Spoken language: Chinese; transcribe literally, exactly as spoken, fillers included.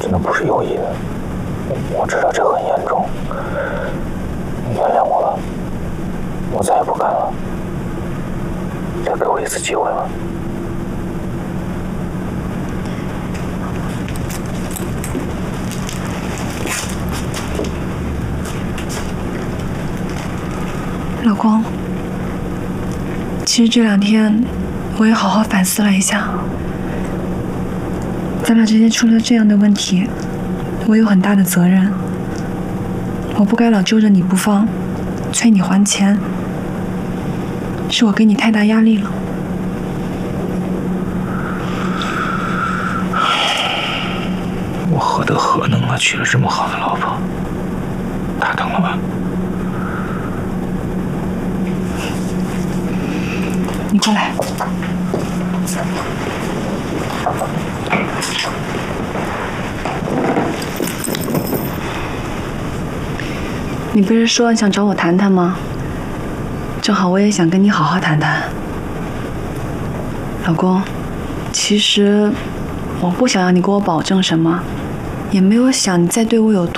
真的不是有意的，我知道这很严重，你原谅我了，我再也不敢了，再给我一次机会吧。 老公，其实这两天我也好好反思了一下，咱俩之间出了这样的问题，我有很大的责任。我不该老揪着你不放，催你还钱，是我给你太大压力了。 我何德何能啊，娶了这么好的老婆，他疼了吧？ 你过来。你不是说想找我谈谈吗？正好我也想跟你好好谈谈。老公，其实我不想让你给我保证什么，也没有想你再对我有